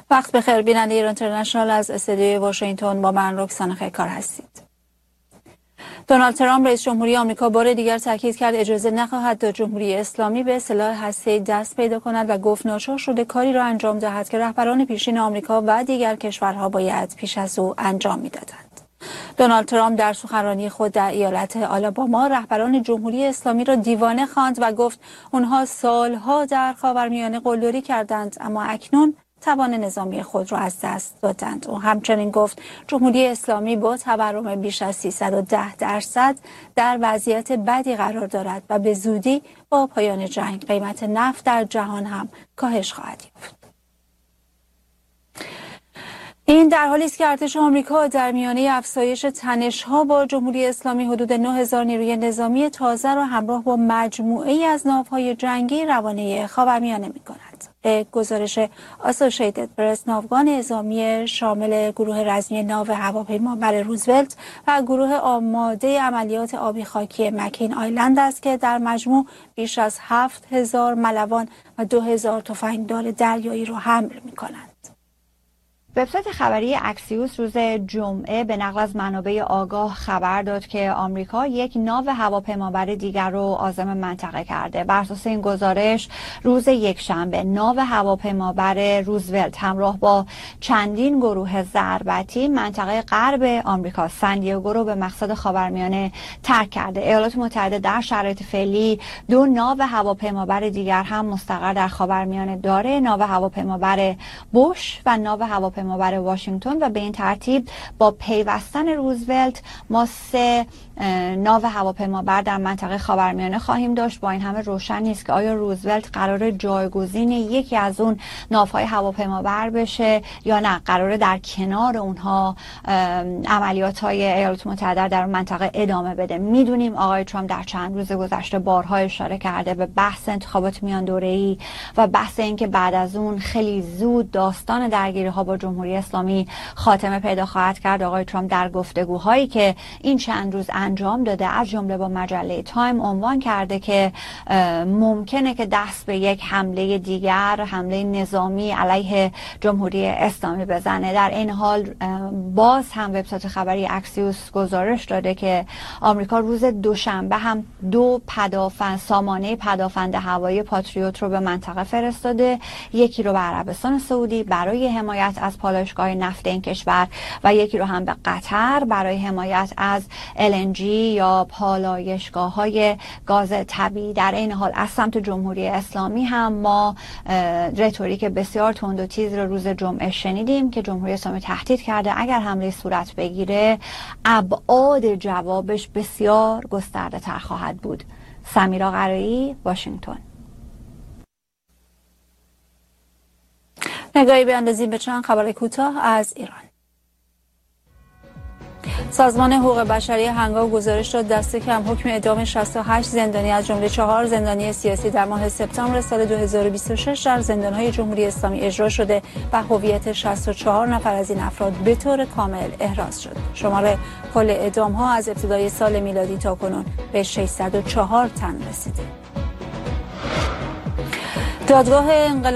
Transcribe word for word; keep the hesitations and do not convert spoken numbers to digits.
وقت بخیر بیننده ایران اینترنشنال از استودیوی واشنگتن، با من رکسانه خیکار هستید. دونالد ترامپ رئیس جمهوری آمریکا بار دیگر تاکید کرد اجازه نخواهد داد جمهوری اسلامی به سلاح هسته‌ای دست پیدا کند و گفت ناچار شده کاری را انجام دهد که رهبران پیشین آمریکا و دیگر کشورها باید پیش از او انجام می‌دادند. دونالد ترامپ در سخنرانی خود در ایالت آلاباما رهبران جمهوری اسلامی را دیوانه خواند و گفت آنها سالها در خاورمیانه قلدری کردند اما اکنون توان نظامی خود را از دست دادند. او همچنین گفت جمهوری اسلامی با تورم بیش از سیصد و ده درصد در وضعیت بدی قرار دارد و به زودی با پایان جنگ قیمت نفت در جهان هم کاهش خواهد یافت. این در حالی است که ارتش آمریکا در میانه افزایش تنش‌ها با جمهوری اسلامی حدود نه هزار نیروی نظامی تازه را همراه با مجموعه‌ای از ناوهای جنگی روانه خاورمیانه می‌کند. به گزارش آسوشیتد پرس، ناوگان نظامی شامل گروه رزمی ناو هواپیمابر روزولت و گروه آماده عملیات آبی خاکی مکین آیلند است که در مجموع بیش از هفت هزار ملوان و دو هزار تفنگدار دریایی را حمل می‌کنند. وبسایت خبری اکسیوس روز جمعه به نقل از منابع آگاه خبر داد که آمریکا یک ناو هواپیمابر دیگر رو عازم منطقه کرده. بر اساس این گزارش روز یکشنبه ناو هواپیمابر روزولت همراه با چندین گروه ضربتی منطقه غرب آمریکا سن دیگو رو به مقصد خاورمیانه ترک کرده. ایالات متحده در شرایط فعلی دو ناو هواپیمابر دیگر هم مستقر در خاورمیانه داره، ناو هواپیمابر بوش و ناو هواپیمابر برای واشنگتن، و به این ترتیب با پیوستن روزولت ما سه ناو هواپیمابر در منطقه خاورمیانه خواهیم داشت. با این همه روشن نیست که آیا روزولت قرار جایگزین یکی از اون ناوهای هواپیمابر بشه یا نه قراره در کنار اونها عملیات های ایالات متحده در منطقه ادامه بده. میدونیم آقای ترامپ در چند روز گذشته بارها اشاره کرده به بحث انتخابات میان دوره‌ای و بحث این که بعد از اون خیلی زود داستان درگیری ها با جمهوری اسلامی خاتمه پیدا خواهد کرد. آقای ترامپ در گفتگوهایی که این چند روز انجام داده از جمله با مجله تایم عنوان کرده که ممکنه که دست به یک حمله دیگر، حمله نظامی علیه جمهوری اسلامی بزنه. در این حال باز هم وبسایت خبری اکسیوس گزارش داده که آمریکا روز دوشنبه هم دو پدافند سامانه پدافند هوایی پاتریوت رو به منطقه فرستاده، یکی رو به عربستان سعودی برای حمایت از پالایشگاه نفت این کشور و یکی رو هم به قطر برای حمایت از ال ان جی یا پالایشگاه‌های گاز طبیعی. در این حال از سمت جمهوری اسلامی هم ما رتوریک بسیار تند و تیز رو روز جمعه شنیدیم که جمهوری اسلامی تهدید کرده اگر حمله صورت بگیره ابعاد جوابش بسیار گسترده تر خواهد بود. سمیرا قرایی، واشنگتن. نگاهی بیاندازیم به چند خبر کوتاه از ایران. سازمان حقوق بشری هنگام گزارش داد دست کم حکم اعدام شصت و هشت زندانی از جمله چهار زندانی سیاسی در ماه سپتامبر سال دو هزار و بیست و شش در زندان‌های جمهوری اسلامی اجرا شده و هویت شصت و چهار نفر از این افراد به طور کامل احراز شد. شمار کل اعدام‌ها از ابتدای سال میلادی تا کنون به ششصد و چهار تن رسیده. دادگاه انقلاب